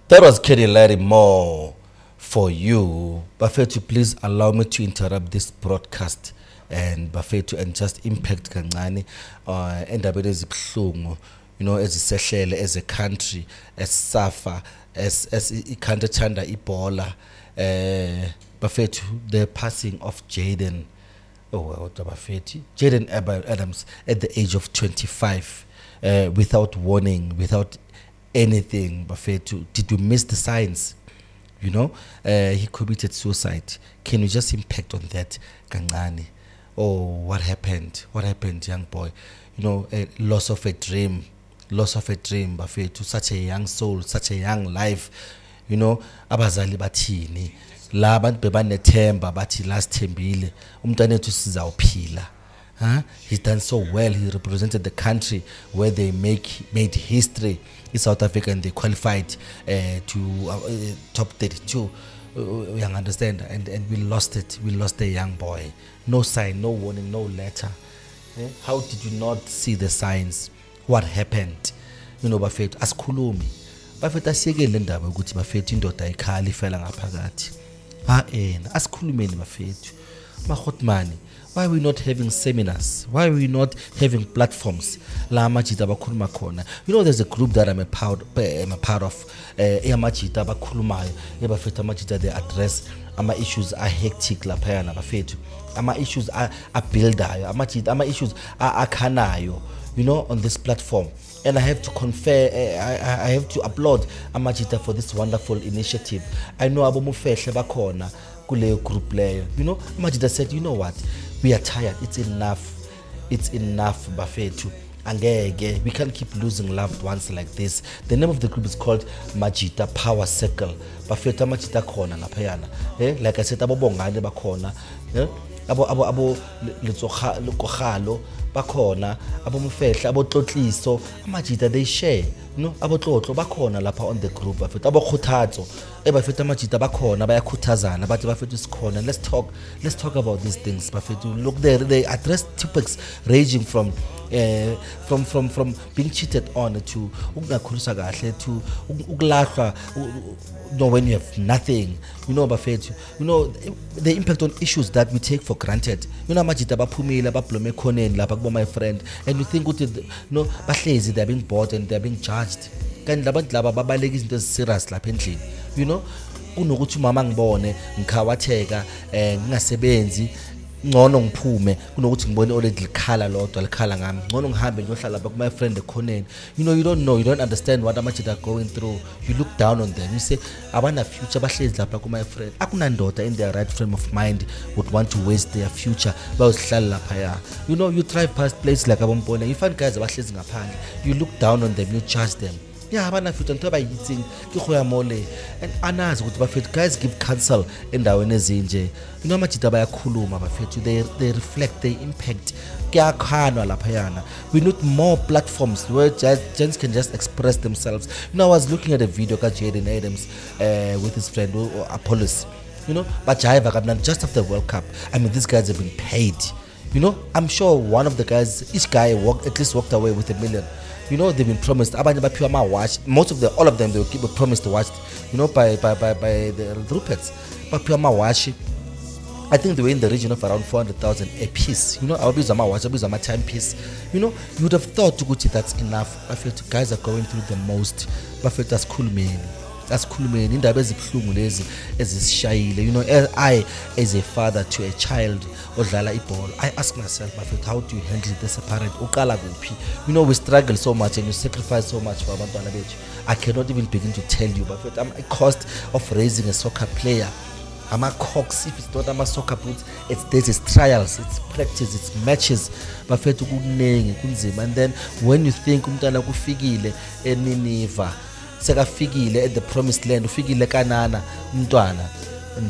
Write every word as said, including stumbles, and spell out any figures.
That was Kenny Larry Moore for you. Bafethu, please allow me to interrupt this broadcast and Bafethu and just impact kancane uh endabeni ezibhlungu, you know, ezisehlele as a country, as suffer, as as ikhanda thanda ibhola. Uh Bafethu, the passing of Jaden. Oh, what Bafethu? Jaden Adams at the age of twenty-five, uh, without warning, without anything. Bafethu, did we miss the signs? You know, uh, he committed suicide. Can you just impact on that, kancane? Oh, what happened? What happened, young boy? You know, a loss of a dream, loss of a dream, Bafethu, such a young soul, such a young life. You know, abazali bathini, la bantu bebanethemba bathi last thembile, umntwana wethu sizawuphila. Huh? He's done so well. He represented the country where they make made history in South Africa, and they qualified uh, to uh, uh, top thirty-two. Uh, you understand? And and we lost it. We lost a young boy. No sign, no warning, no letter. Eh? How did you not see the signs? What happened? You know, Bafethu, asikhulumi. Bafethu asiyekele indaba ukuthi Bafethu indoda ayikhali ifela ngaphakathi. Ah ena, asikhulumeni Bafethu. Mahotmani. Why are we not having seminars? Why are we not having platforms? La majita bakhuluma khona. You know, there's a group that I'm a part, I'm a part of. Eh, majita bakhulumayo. Bafethu majita, they address ama issues are hectic laphayana Bafethu. Ama issues are are buildayo. Amajita ama issues are akhanayo. You know, on this platform. And I have to confer, uh, I, I have to applaud Amajita for this wonderful initiative. I know Abo Mufehle bakhona kuleyo group leyo. You know, Amajita said, you know what? We are tired. It's enough. It's enough, Bafethu. Angeke. We can't keep losing loved ones like this. The name of the group is called Majita Power Circle. Bafethu Amajita khona laphayana. Eh, like I said, abo bongane bakhona. Eh? Abo abo abo letsogalo bakhona, abo Mufehla, abo Tlotliso, Amajita, they share. You know, abo Tlotlo bakhona lapha on the group. Bafethu abo Khuthazo, eh Bafethu Amajita bakhona bayakhuthazana, bathi Bafethu sikhona. Let's talk. Let's talk about these things. Bafethu, look, they they address topics ranging from uh, from from from being cheated on to ukungakhuliswa kahle to ukulahlwa. You know, when you have nothing, you know, Bafethu, you know, the impact on issues that we take for granted. You know, Amajita baphumile bablome khoneni lapha kubo my friend, and you think ukuthi, you know, bahlezi, they're being bought and they're being charged. Kanti labantu laba babaleka izinto eziserious lapha endlini. You know, kunokuthi mama ngibone ngikhawatheka eh ngingasebenzi ngcono ngiphume kunokuthi ngibone already likhala lodwa likhala ngami ngcono ngihambe ngiyohlala lapha kuma friend ekhoneni. You know, you don't know, you don't understand what Amajita are going through. You look down on them, you say abana future bahlezi lapha kuma friend. Akunandoda in their right frame of mind would want to waste their future bayohlala lapha ya. You know, you drive past places like abompone, you find guys abahlezi ngaphandle, you look down on them, you judge them. Yeah, abana futhi into abayithi ke khoya mole, and anazi ukuthi Bafethu guys give counsel endaweni ezinje. You know, Amajita bayakhuluma Bafethu, they they reflect, they impact. Kuyakhanwa laphayana. We need more platforms where gents can just express themselves. You know, I was looking at a video of Jaden Adams uh, with his friend uh, Apollos. You know, but Jaiva just after the World Cup. I mean, these guys have been paid. You know, I'm sure one of the guys, each guy walked, at least walked away with a million. You know, they've been promised. Watch. Most of the, all of them, they will keep a promise to watch. You know, by by by by the Ruperts. But Puma watch. I think they were in the region of around four hundred thousand a piece. You know, I'll be Zama watch, I'll be Zama time piece. You know, you would have thought to go to that's enough. Bafethu guys are going through the most. Bafethu, that's cool, man. That's cool, man. In the basic as you know, I as a father to a child or I ask myself, Bafethu, how do you handle this as a parent? You know, we struggle so much and you sacrifice so much for Abantwana bethu. I cannot even begin to tell you, Bafethu, I'm a cost of raising a soccer player. I'm a cox, if it's not I'm a soccer boots, it's this, it's trials, it's practice, it's matches. Bafethu kunengi kunzima. And then when you think umntana kufikile eNineveh, sekafigile at the promised land, ufikile kanana umntwana,